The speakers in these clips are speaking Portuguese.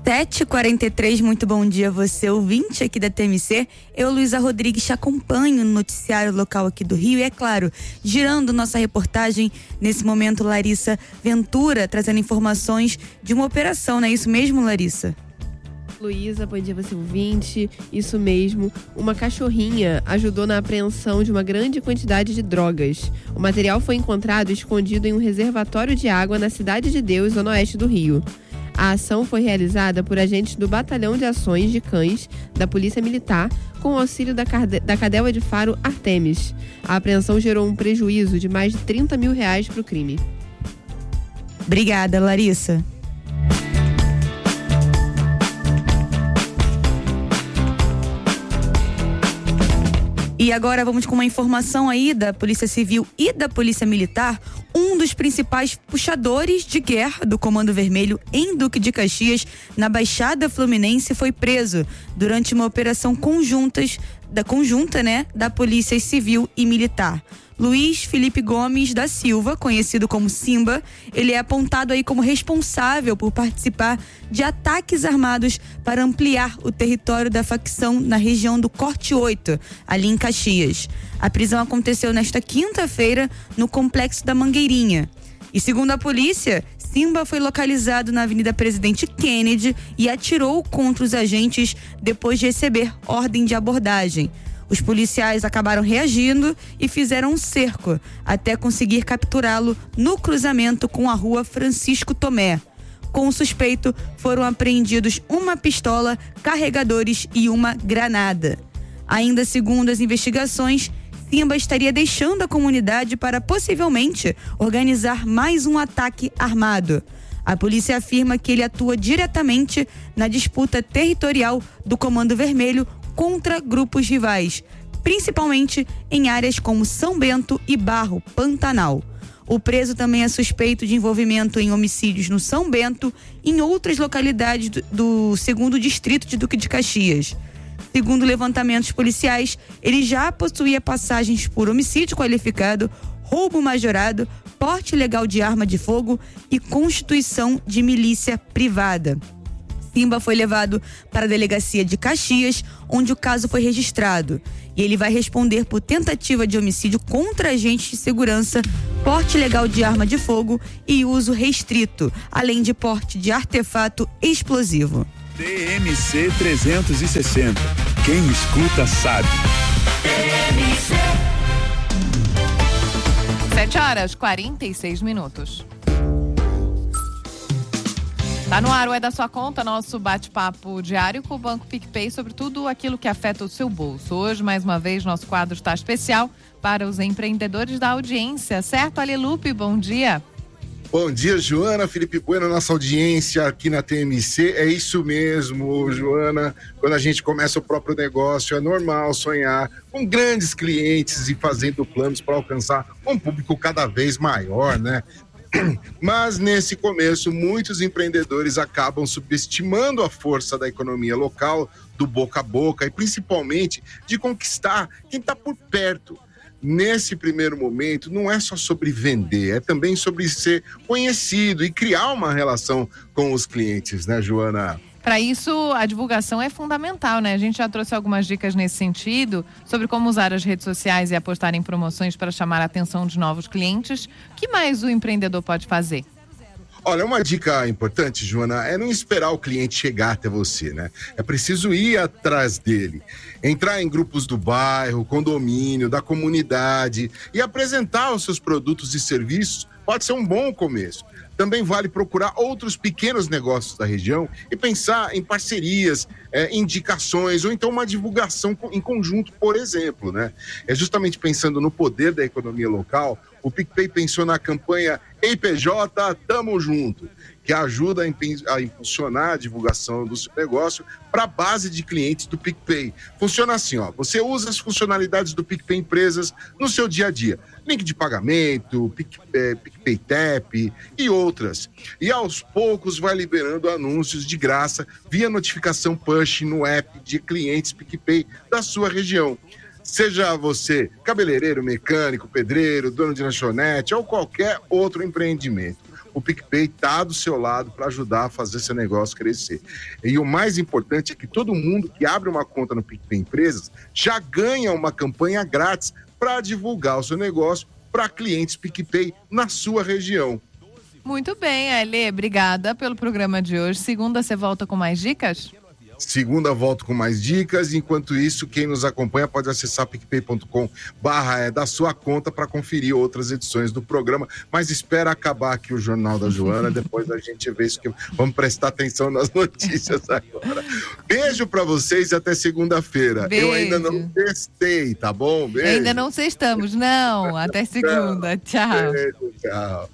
7h43, muito bom dia a você, ouvinte aqui da TMC. Eu, Luísa Rodrigues, te acompanho no noticiário local aqui do Rio e, é claro, girando nossa reportagem, nesse momento, Larissa Ventura, trazendo informações de uma operação, não é isso mesmo, Larissa? Luísa, bom dia você ouvinte, isso mesmo, uma cachorrinha ajudou na apreensão de uma grande quantidade de drogas. O material foi encontrado escondido em um reservatório de água na Cidade de Deus, zona oeste do Rio. A ação foi realizada por agentes do Batalhão de Ações de Cães da Polícia Militar, com o auxílio da Cadela de Faro Artemis. A apreensão gerou um prejuízo de mais de R$30 mil para o crime. Obrigada, Larissa. E agora vamos com uma informação aí da Polícia Civil e da Polícia Militar. Um dos principais puxadores de guerra do Comando Vermelho em Duque de Caxias, na Baixada Fluminense, foi preso durante uma operação conjunta da Polícia Civil e Militar. Luiz Felipe Gomes da Silva, conhecido como Simba, ele é apontado aí como responsável por participar de ataques armados para ampliar o território da facção na região do Corte 8, ali em Caxias. A prisão aconteceu nesta quinta-feira no Complexo da Mangueirinha. E segundo a polícia, Simba foi localizado na Avenida Presidente Kennedy e atirou contra os agentes depois de receber ordem de abordagem. Os policiais acabaram reagindo e fizeram um cerco até conseguir capturá-lo no cruzamento com a rua Francisco Tomé. Com o suspeito, foram apreendidos uma pistola, carregadores e uma granada. Ainda segundo as investigações, Simba estaria deixando a comunidade para possivelmente organizar mais um ataque armado. A polícia afirma que ele atua diretamente na disputa territorial do Comando Vermelho contra grupos rivais, principalmente em áreas como São Bento e Barro, Pantanal. O preso também é suspeito de envolvimento em homicídios no São Bento e em outras localidades do 2º Distrito de Duque de Caxias. Segundo levantamentos policiais, ele já possuía passagens por homicídio qualificado, roubo majorado, porte ilegal de arma de fogo e constituição de milícia privada. Simba foi levado para a delegacia de Caxias, onde o caso foi registrado. E ele vai responder por tentativa de homicídio contra agentes de segurança, porte ilegal de arma de fogo e uso restrito, além de porte de artefato explosivo. TMC 360. Quem escuta sabe. 7h46. Tá no ar o É da Sua Conta, nosso bate-papo diário com o Banco PicPay sobre tudo aquilo que afeta o seu bolso. Hoje, mais uma vez, nosso quadro está especial para os empreendedores da audiência, certo, Alelupe? Bom dia. Bom dia, Joana, Felipe Bueno, nossa audiência aqui na TMC. É isso mesmo, Joana. Quando a gente começa o próprio negócio, é normal sonhar com grandes clientes e fazendo planos para alcançar um público cada vez maior, né? Mas nesse começo, muitos empreendedores acabam subestimando a força da economia local, do boca a boca e principalmente de conquistar quem está por perto. Nesse primeiro momento, não é só sobre vender, é também sobre ser conhecido e criar uma relação com os clientes, né, Joana? Para isso, a divulgação é fundamental, né? A gente já trouxe algumas dicas nesse sentido, sobre como usar as redes sociais e apostar em promoções para chamar a atenção de novos clientes. O que mais o empreendedor pode fazer? Olha, uma dica importante, Joana, é não esperar o cliente chegar até você, né? É preciso ir atrás dele, entrar em grupos do bairro, condomínio, da comunidade e apresentar os seus produtos e serviços. Pode ser um bom começo. Também vale procurar outros pequenos negócios da região e pensar em parcerias, indicações ou então uma divulgação em conjunto, por exemplo, né? É justamente pensando no poder da economia local, o PicPay pensou na campanha Ei PJ, Tamo Junto, que ajuda a impulsionar a divulgação do seu negócio para a base de clientes do PicPay. Funciona assim, ó, você usa as funcionalidades do PicPay Empresas no seu dia a dia. Link de pagamento, PicPay Tap e outras. E aos poucos vai liberando anúncios de graça via notificação push no app de clientes PicPay da sua região. Seja você cabeleireiro, mecânico, pedreiro, dono de lanchonete ou qualquer outro empreendimento. O o PicPay está do seu lado para ajudar a fazer seu negócio crescer. E o mais importante é que todo mundo que abre uma conta no PicPay Empresas já ganha uma campanha grátis para divulgar o seu negócio para clientes PicPay na sua região. Muito bem, Ale, obrigada pelo programa de hoje. Segunda, você volta com mais dicas? Segunda, volto com mais dicas. Enquanto isso, quem nos acompanha pode acessar picpay.com/da sua conta para conferir outras edições do programa. Mas espera acabar aqui o Jornal da Joana, depois a gente vê isso. Vamos prestar atenção nas notícias agora. Beijo para vocês e até segunda-feira. Eu ainda não testei, tá bom? Beijo. Ainda não sextamos, não. Até segunda. Tchau. Beijo, tchau.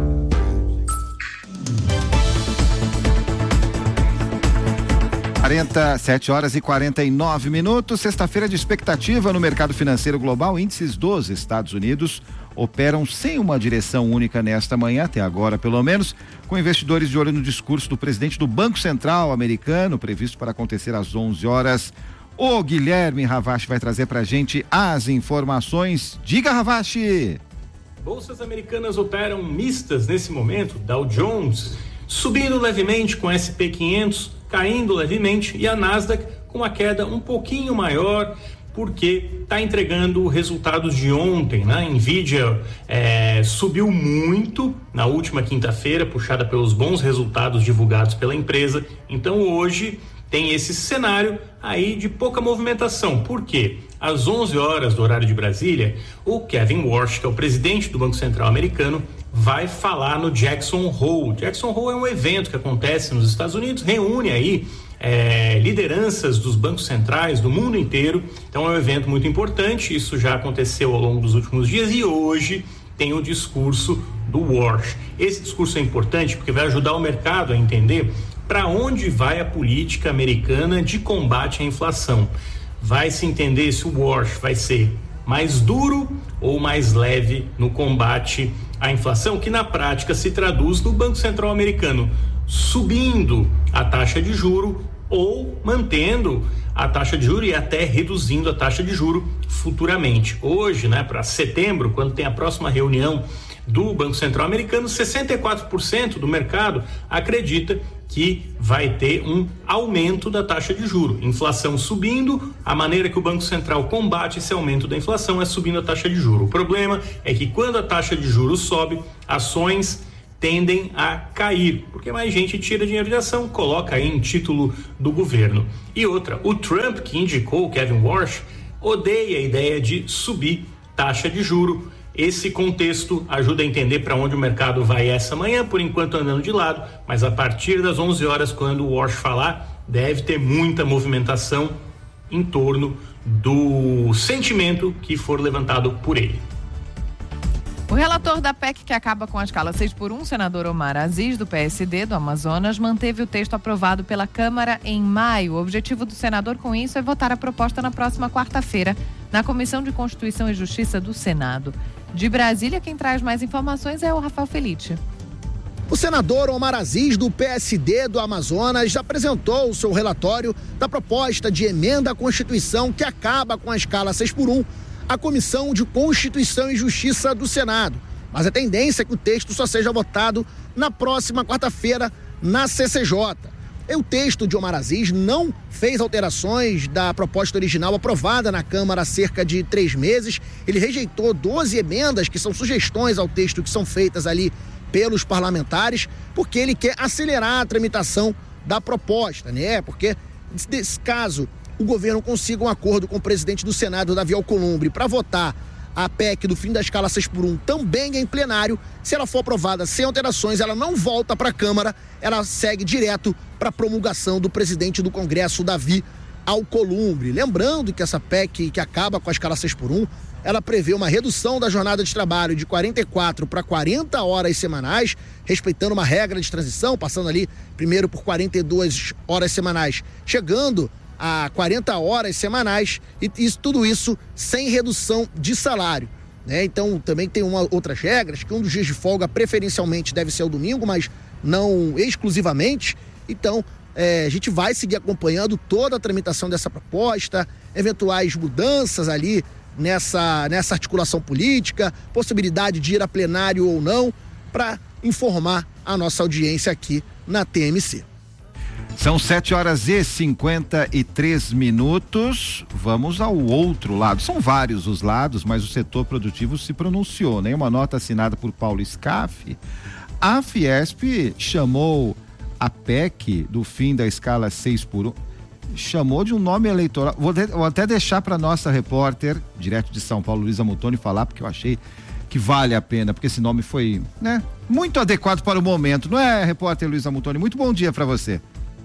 7h49, sexta-feira de expectativa no mercado financeiro global. Índices dos Estados Unidos operam sem uma direção única nesta manhã, até agora pelo menos, com investidores de olho no discurso do presidente do Banco Central americano, previsto para acontecer às 11 horas. O Guilherme Ravache vai trazer pra gente as informações. Diga, Ravache! Bolsas americanas operam mistas nesse momento. Dow Jones subindo levemente com S&P 500, caindo levemente, e a Nasdaq com uma queda um pouquinho maior, porque está entregando resultados de ontem, né? Nvidia subiu muito na última quinta-feira, puxada pelos bons resultados divulgados pela empresa. Então hoje tem esse cenário aí de pouca movimentação. Por quê? Às 11 horas do horário de Brasília, o Kevin Warsh, que é o presidente do Banco Central americano, vai falar no Jackson Hole. Jackson Hole é um evento que acontece nos Estados Unidos, reúne aí lideranças dos bancos centrais do mundo inteiro. Então é um evento muito importante, isso já aconteceu ao longo dos últimos dias, e hoje tem o discurso do Warsh. Esse discurso é importante porque vai ajudar o mercado a entender para onde vai a política americana de combate à inflação. Vai se entender se o Warsh vai ser mais duro ou mais leve no combate à inflação, que na prática se traduz no Banco Central americano subindo a taxa de juro ou mantendo a taxa de juro e até reduzindo a taxa de juro futuramente. Hoje, né, para setembro, quando tem a próxima reunião do Banco Central americano, 64% do mercado acredita que vai ter um aumento da taxa de juro. Inflação subindo, a maneira que o Banco Central combate esse aumento da inflação é subindo a taxa de juro. O problema é que quando a taxa de juros sobe, ações tendem a cair, porque mais gente tira dinheiro de ação, coloca aí em título do governo. E outra, o Trump, que indicou o Kevin Warsh, odeia a ideia de subir taxa de juro. Esse contexto ajuda a entender para onde o mercado vai essa manhã, por enquanto andando de lado, mas a partir das 11 horas, quando o Warsh falar, deve ter muita movimentação em torno do sentimento que for levantado por ele. O relator da PEC que acaba com a escala 6x1, senador Omar Aziz, do PSD do Amazonas, manteve o texto aprovado pela Câmara em maio. O objetivo do senador com isso é votar a proposta na próxima quarta-feira, na Comissão de Constituição e Justiça do Senado. De Brasília, quem traz mais informações é o Rafael Felite. O senador Omar Aziz, do PSD do Amazonas, apresentou o seu relatório da proposta de emenda à Constituição que acaba com a escala 6x1, a Comissão de Constituição e Justiça do Senado. Mas a tendência é que o texto só seja votado na próxima quarta-feira na CCJ. O texto de Omar Aziz não fez alterações da proposta original aprovada na Câmara há cerca de 3 meses. Ele rejeitou 12 emendas, que são sugestões ao texto que são feitas ali pelos parlamentares, porque ele quer acelerar a tramitação da proposta, né? Porque, nesse caso, o governo consiga um acordo com o presidente do Senado, Davi Alcolumbre, para votar a PEC do fim da escala 6x1 também em plenário. Se ela for aprovada sem alterações, ela não volta para a Câmara, ela segue direto para a promulgação do presidente do Congresso, Davi Alcolumbre. Lembrando que essa PEC que acaba com a escala 6x1, ela prevê uma redução da jornada de trabalho de 44 para 40 horas semanais, respeitando uma regra de transição, passando ali primeiro por 42 horas semanais, chegando a 40 horas semanais, e tudo isso sem redução de salário, né? Então também tem outras regras, que um dos dias de folga preferencialmente deve ser o domingo, mas não exclusivamente. Então a gente vai seguir acompanhando toda a tramitação dessa proposta, eventuais mudanças ali nessa articulação política, possibilidade de ir a plenário ou não, para informar a nossa audiência aqui na TMC. São 7h53. Vamos ao outro lado. São vários os lados, mas o setor produtivo se pronunciou, né? Uma nota assinada por Paulo Scaff. A Fiesp chamou a PEC do fim da escala 6x1, chamou de um nome eleitoral. Vou até deixar para nossa repórter, direto de São Paulo, Luísa Muttoni, falar, porque eu achei que vale a pena, porque esse nome foi, né, muito adequado para o momento. Não é, repórter Luísa Muttoni? Muito bom dia para você.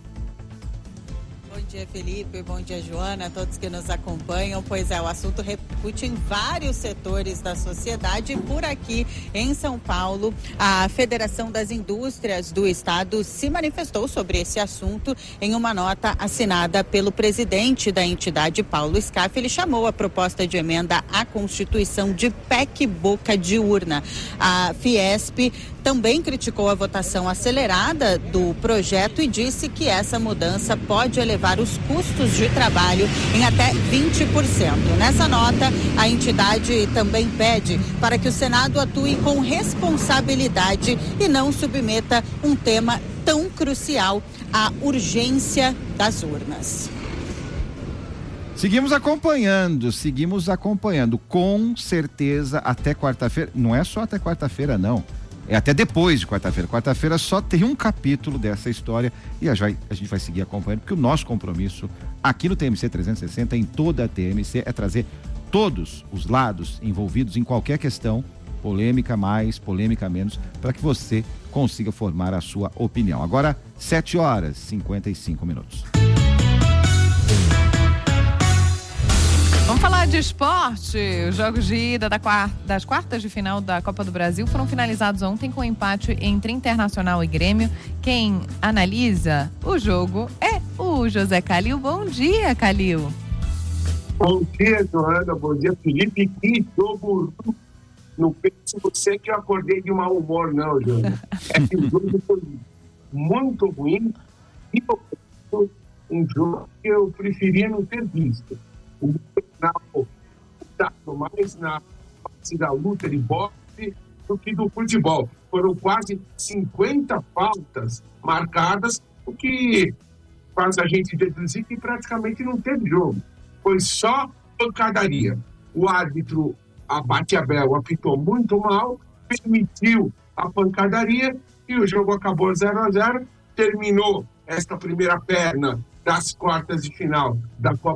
Bom dia, Felipe, bom dia, Joana, a todos que nos acompanham. Pois é, o assunto repercute em vários setores da sociedade. Por aqui em São Paulo, a Federação das Indústrias do Estado se manifestou sobre esse assunto em uma nota assinada pelo presidente da entidade, Paulo Scaff. Ele chamou a proposta de emenda à Constituição de PEC boca de urna. A Fiesp também criticou a votação acelerada do projeto e disse que essa mudança pode elevar os custos de trabalho em até 20%. Nessa nota, a entidade também pede para que o Senado atue com responsabilidade e não submeta um tema tão crucial à urgência das urnas. Seguimos acompanhando, com certeza até quarta-feira. Não é só até quarta-feira, não. É até depois de quarta-feira. Quarta-feira só tem um capítulo dessa história e a gente vai seguir acompanhando, porque o nosso compromisso aqui no TMC 360, em toda a TMC, é trazer todos os lados envolvidos em qualquer questão, polêmica mais, polêmica menos, para que você consiga formar a sua opinião. Agora, 7h55. Vamos falar de esporte. Os jogos de ida das quartas de final da Copa do Brasil foram finalizados ontem com empate entre Internacional e Grêmio. Quem analisa o jogo é o José Calil. Bom dia, Calil. Bom dia, Joana. Bom dia, Felipe. Que jogo. Não pense você que eu acordei de mau humor, não, Joana. É que o jogo foi muito ruim e um jogo que eu preferia não ter visto. O final mais na parte da luta de boxe do que do futebol. Foram quase 50 faltas marcadas, o que faz a gente deduzir que praticamente não teve jogo. Foi só pancadaria. O árbitro Abate Abel apitou muito mal, permitiu a pancadaria e o jogo acabou 0-0. Terminou esta primeira perna das quartas de final da Copa